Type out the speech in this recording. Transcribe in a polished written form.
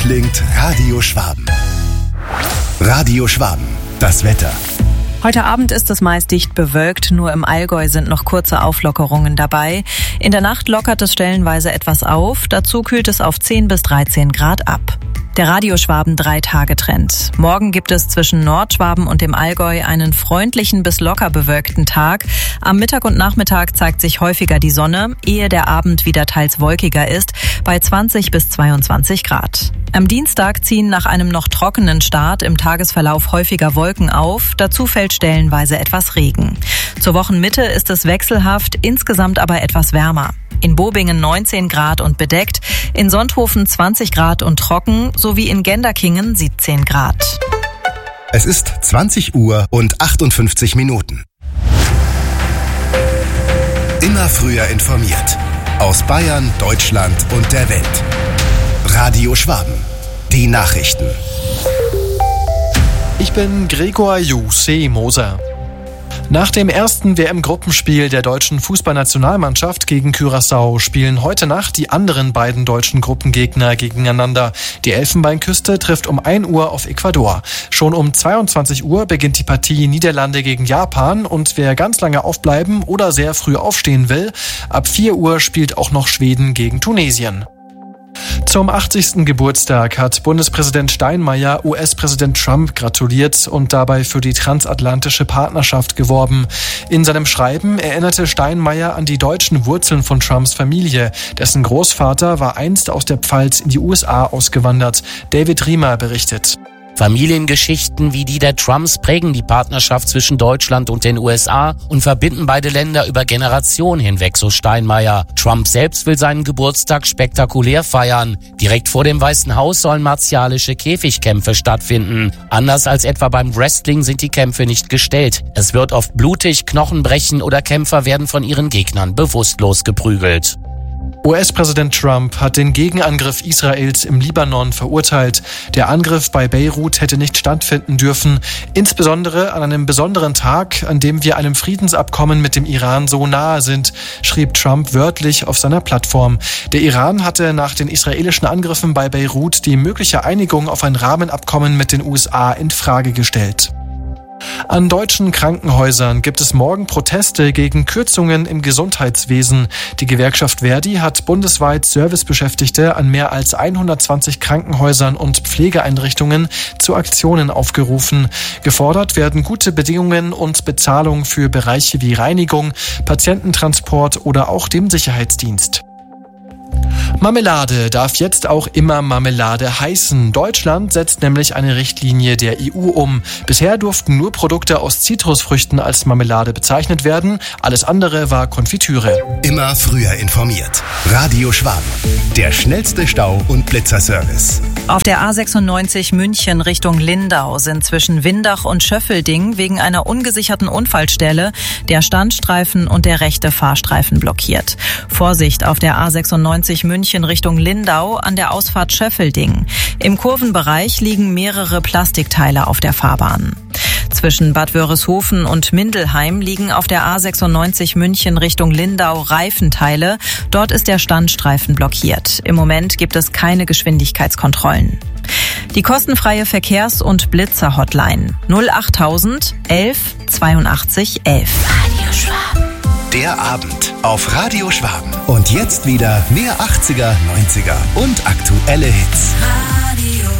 klingt Radio Schwaben. Radio Schwaben, das Wetter. Heute Abend ist es meist dicht bewölkt, nur im Allgäu sind noch kurze Auflockerungen dabei. In der Nacht lockert es stellenweise etwas auf, dazu kühlt es auf 10 bis 13 Grad ab. Der Radio Schwaben 3-Tage-Trend. Morgen gibt es zwischen Nordschwaben und dem Allgäu einen freundlichen bis locker bewölkten Tag. Am Mittag und Nachmittag zeigt sich häufiger die Sonne, ehe der Abend wieder teils wolkiger ist, bei 20 bis 22 Grad. Am Dienstag ziehen nach einem noch trockenen Start im Tagesverlauf häufiger Wolken auf, dazu fällt stellenweise etwas Regen. Zur Wochenmitte ist es wechselhaft, insgesamt aber etwas wärmer. In Bobingen 19 Grad und bedeckt, in Sonthofen 20 Grad und trocken, sowie in Genderkingen 17 Grad. Es ist 20 Uhr und 58 Minuten. Immer früher informiert. Aus Bayern, Deutschland und der Welt. Radio Schwaben. Die Nachrichten. Ich bin Gregor Moser. Nach dem ersten WM-Gruppenspiel der deutschen Fußballnationalmannschaft gegen Curaçao spielen heute Nacht die anderen beiden deutschen Gruppengegner gegeneinander. Die Elfenbeinküste trifft um 1 Uhr auf Ecuador. Schon um 22 Uhr beginnt die Partie Niederlande gegen Japan und wer ganz lange aufbleiben oder sehr früh aufstehen will, ab 4 Uhr spielt auch noch Schweden gegen Tunesien. Zum 80. Geburtstag hat Bundespräsident Steinmeier US-Präsident Trump gratuliert und dabei für die transatlantische Partnerschaft geworben. In seinem Schreiben erinnerte Steinmeier an die deutschen Wurzeln von Trumps Familie. Dessen Großvater war einst aus der Pfalz in die USA ausgewandert. David Riemer berichtet. Familiengeschichten wie die der Trumps prägen die Partnerschaft zwischen Deutschland und den USA und verbinden beide Länder über Generationen hinweg, so Steinmeier. Trump selbst will seinen Geburtstag spektakulär feiern. Direkt vor dem Weißen Haus sollen martialische Käfigkämpfe stattfinden. Anders als etwa beim Wrestling sind die Kämpfe nicht gestellt. Es wird oft blutig, Knochen brechen oder Kämpfer werden von ihren Gegnern bewusstlos geprügelt. US-Präsident Trump hat den Gegenangriff Israels im Libanon verurteilt. Der Angriff bei Beirut hätte nicht stattfinden dürfen, insbesondere an einem besonderen Tag, an dem wir einem Friedensabkommen mit dem Iran so nahe sind, schrieb Trump wörtlich auf seiner Plattform. Der Iran hatte nach den israelischen Angriffen bei Beirut die mögliche Einigung auf ein Rahmenabkommen mit den USA in Frage gestellt. An deutschen Krankenhäusern gibt es morgen Proteste gegen Kürzungen im Gesundheitswesen. Die Gewerkschaft Verdi hat bundesweit Servicebeschäftigte an mehr als 120 Krankenhäusern und Pflegeeinrichtungen zu Aktionen aufgerufen. Gefordert werden gute Bedingungen und Bezahlung für Bereiche wie Reinigung, Patiententransport oder auch dem Sicherheitsdienst. Marmelade darf jetzt auch immer Marmelade heißen. Deutschland setzt nämlich eine Richtlinie der EU um. Bisher durften nur Produkte aus Zitrusfrüchten als Marmelade bezeichnet werden. Alles andere war Konfitüre. Immer früher informiert. Radio Schwaben. Der schnellste Stau- und Blitzerservice. Auf der A96 München Richtung Lindau sind zwischen Windach und Schöffelding wegen einer ungesicherten Unfallstelle der Standstreifen und der rechte Fahrstreifen blockiert. Vorsicht auf der A96 München Richtung Lindau an der Ausfahrt Schöffelding. Im Kurvenbereich liegen mehrere Plastikteile auf der Fahrbahn. Zwischen Bad Wörishofen und Mindelheim liegen auf der A96 München Richtung Lindau Reifenteile. Dort ist der Standstreifen blockiert. Im Moment gibt es keine Geschwindigkeitskontrollen. Die kostenfreie Verkehrs- und Blitzer-Hotline 08000 11 82 11. Radio Schwaben. Der Abend auf Radio Schwaben. Und jetzt wieder mehr 80er, 90er und aktuelle Hits. Radio